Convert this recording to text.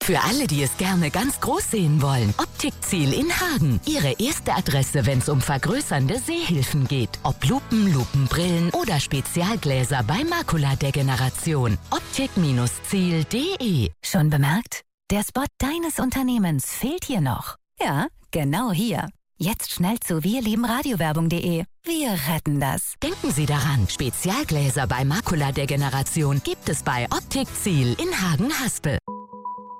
Für alle, die es gerne ganz groß sehen wollen. Optikziel in Hagen. Ihre erste Adresse, wenn es um vergrößernde Sehhilfen geht. Ob Lupen, Lupenbrillen oder Spezialgläser bei Makuladegeneration. Optik-Ziel.de. Schon bemerkt? Der Spot deines Unternehmens fehlt hier noch. Ja, genau hier. Jetzt schnell zu wirliebenradiowerbung.de. Wir retten das. Denken Sie daran, Spezialgläser bei Makuladegeneration gibt es bei Optikziel in Hagen-Haspel.